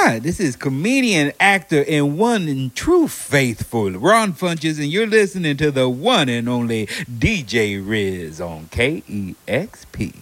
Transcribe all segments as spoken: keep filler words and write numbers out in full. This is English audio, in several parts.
Hi, this is comedian, actor, and one and true faithful Ron Funches, and you're listening to the one and only D J Riz on K E X P.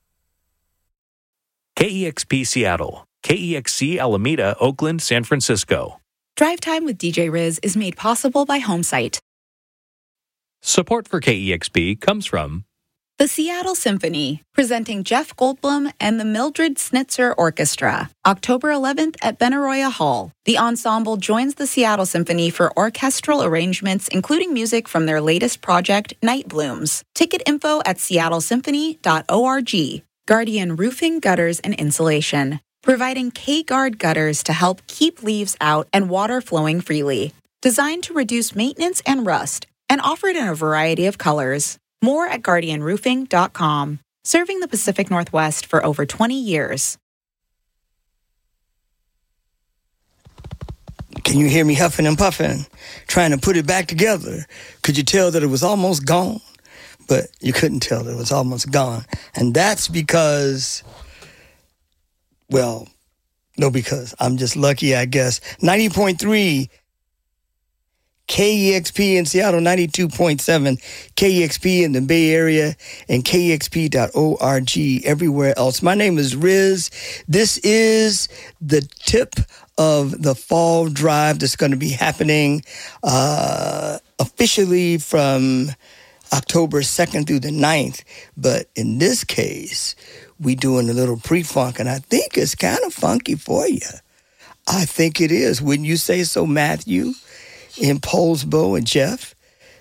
K E X P Seattle, K E X C Alameda, Oakland, San Francisco. Drive Time with D J Riz is made possible by Homesite. Support for K E X P comes from The Seattle Symphony, presenting Jeff Goldblum and the Mildred Snitzer Orchestra, October eleventh at Benaroya Hall. The ensemble joins the Seattle Symphony for orchestral arrangements, including music from their latest project, Night Blooms. Ticket info at seattle symphony dot org. Guardian Roofing, Gutters, and Insulation, providing K-Guard gutters to help keep leaves out and water flowing freely. Designed to reduce maintenance and rust, and offered in a variety of colors. More at guardian roofing dot com. Serving the Pacific Northwest for over twenty years. Can you hear me huffing and puffing, trying to put it back together? Could you tell that it was almost gone? But you couldn't tell that it was almost gone. And that's because, well, no, because I'm just lucky, I guess. ninety point three K E X P in Seattle, ninety-two point seven K E X P in the Bay Area, and K E X P dot org everywhere else. My name is Riz. This is the tip of the fall drive that's going to be happening uh, officially from October second through the ninth. But in this case, we doing a little pre-funk, and I think it's kind of funky for you. I think it is. Wouldn't you say so, Matthew? In Polesbo and Jeff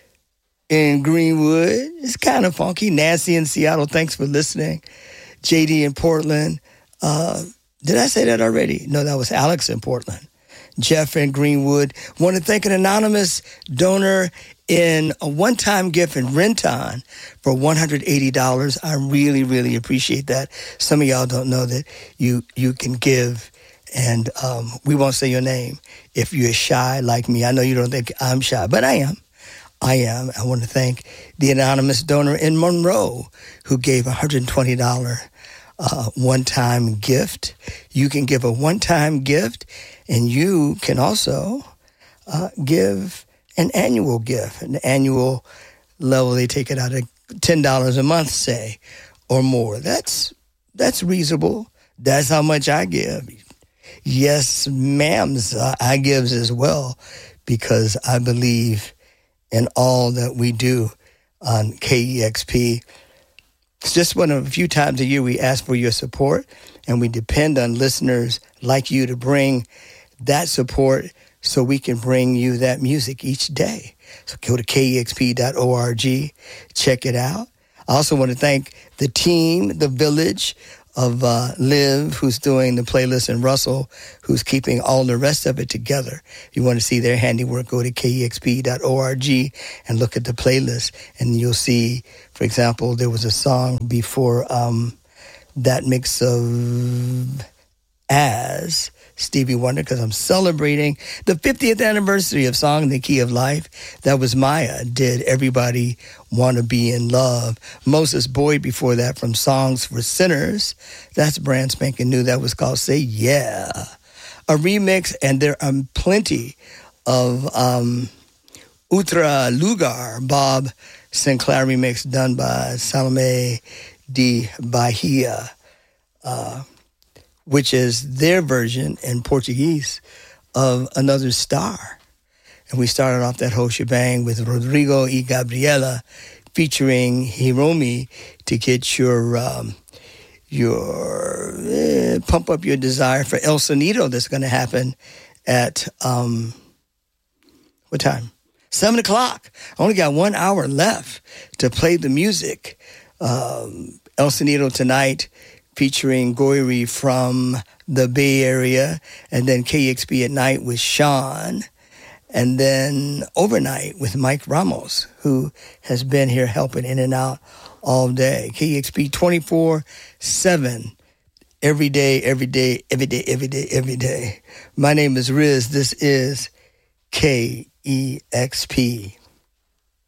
in Greenwood. It's kind of funky. Nancy in Seattle, thanks for listening. J D in Portland. Uh, did I say that already? No, that was Alex in Portland. Jeff in Greenwood. Want to thank an anonymous donor in a one-time gift in Renton for one hundred eighty dollars. I really, really appreciate that. Some of y'all don't know that you you can give. And um, we won't say your name if you're shy like me. I know you don't think I'm shy, but I am. I am. I want to thank the anonymous donor in Monroe who gave a one hundred twenty dollars uh, one-time gift. You can give a one-time gift, and you can also uh, give an annual gift. An annual level, they take it out of ten dollars a month, say, or more. That's that's reasonable. That's how much I give. Yes, ma'ams, uh, I gives as well, because I believe in all that we do on K E X P. It's just one of a few times a year we ask for your support, and we depend on listeners like you to bring that support so we can bring you that music each day. So go to K E X P dot org, check it out. I also want to thank the team, the village, of uh, Liv, who's doing the playlist, and Russell, who's keeping all the rest of it together. If you want to see their handiwork, go to K E X P dot org and look at the playlist, and you'll see, for example, there was a song before um, that mix of As Stevie Wonder, because I'm celebrating the fiftieth anniversary of Song in the Key of Life. That was Maya, Did Everybody Want to Be in Love? Moses Boyd before that from Songs for Sinners. That's brand spanking new. That was called Say Yeah. A remix, and there are plenty of um, Utra Lugar, Bob Sinclair remix done by Salome de Bahia. Uh, which is their version in Portuguese of Another Star. And we started off that whole shebang with Rodrigo y Gabriela featuring Hiromi to get your, um, your eh, pump up your desire for El Sonido that's going to happen at, um, what time? Seven o'clock. I only got one hour left to play the music. Um, El Sonido tonight, featuring Goiri from the Bay Area, and then K E X P at night with Sean, and then overnight with Mike Ramos, who has been here helping in and out all day. K E X P twenty-four seven, every day, every day, every day, every day, every day. My name is Riz. This is K E X P.